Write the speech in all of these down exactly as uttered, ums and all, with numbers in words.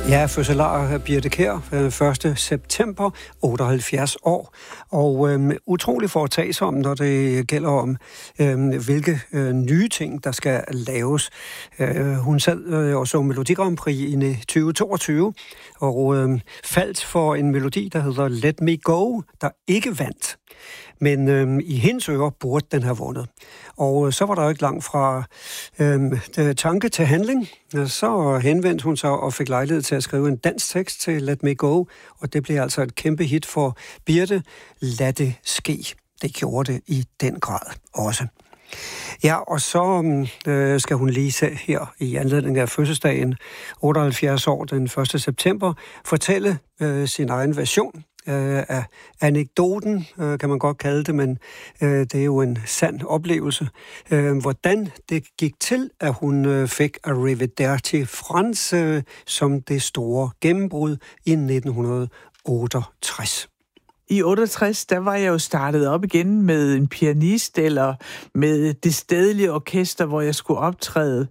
Ja, fødselar Birthe Kjær, første september, otteoghalvfjerds år. Og øhm, utrolig foretagsom, når det gælder om, øhm, hvilke øh, nye ting, der skal laves. Øh, hun sad øh, og så Melodi Grand Prix i tyve toogtyve, og øh, faldt for en melodi, der hedder Let Me Go, der ikke vandt. Men øh, i hendes ører burde den have vundet. Og øh, så var der jo ikke langt fra øh, tanke til handling. Så henvendte hun sig og fik lejlighed til at skrive en dansk tekst til Let Me Go, og det blev altså et kæmpe hit for Birthe. Lad det ske. Det gjorde det i den grad også. Ja, og så øh, skal hun lige se her i anledning af fødselsdagen, otteoghalvfjerds år, den første september, fortælle øh, sin egen version af anekdoten, kan man godt kalde det, men det er jo en sand oplevelse. Hvordan det gik til, at hun fik Arrivederci Franz som det store gennembrud i nitten otteogtres. I otteogtres, der var jeg jo startet op igen med en pianist, eller med det stedlige orkester, hvor jeg skulle optræde.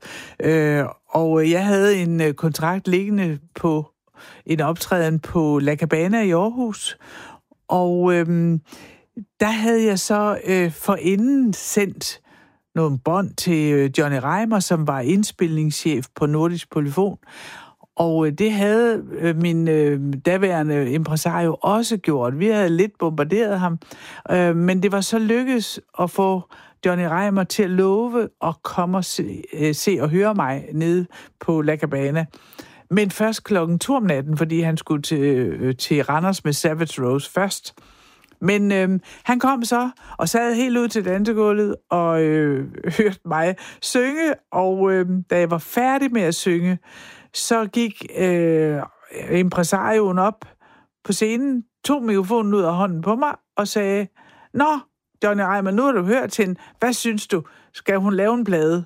Og jeg havde en kontrakt liggende på en optræden på La Cabana i Aarhus, og øhm, der havde jeg så øh, forinden sendt nogle bånd til øh, Johnny Reimer, som var indspilningschef på Nordisk Polyfon, og øh, det havde øh, min øh, daværende impresario også gjort. Vi havde lidt bombarderet ham, øh, men det var så lykkedes at få Johnny Reimer til at love at komme og se, øh, se og høre mig nede på La Cabana. Men først klokken to om natten, fordi han skulle til, til Randers med Savage Rose først. Men øh, han kom så og sad helt ud til dansegulvet og øh, hørte mig synge. Og øh, da jeg var færdig med at synge, så gik øh, impresarioen op på scenen, tog mikrofonen ud af hånden på mig og sagde, "Nå, Johnny Reimer, nu har du hørt til hende. Hvad synes du? Skal hun lave en plade?"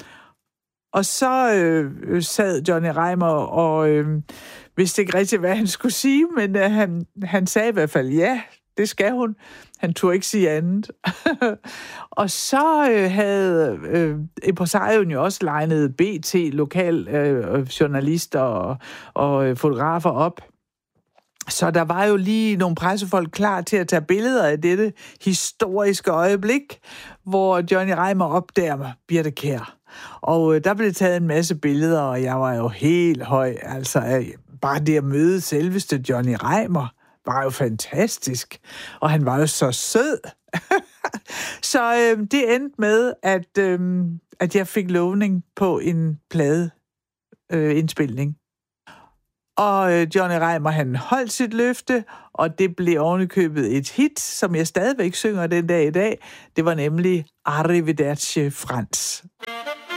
Og så øh, sad Johnny Reimer og øh, vidste ikke rigtig, hvad han skulle sige, men øh, han, han sagde i hvert fald, ja, det skal hun. Han turde ikke sige andet. Og så øh, havde øh, impresarioen jo også legnet B T, lokal øh, journalister og, og øh, fotografer op. Så der var jo lige nogle pressefolk klar til at tage billeder af dette historiske øjeblik, hvor Johnny Reimer opdager Birthe Kjær. Og øh, der blev taget en masse billeder, og jeg var jo helt høj. Altså, øh, bare det at møde selveste Johnny Reimer var jo fantastisk. Og han var jo så sød. Så øh, det endte med, at, øh, at jeg fik lovning på en pladeindspilning. Øh, Og øh, Johnny Reimer, han holdt sit løfte, og det blev ovenikøbet et hit, som jeg stadigvæk synger den dag i dag. Det var nemlig Arrivederci Franz.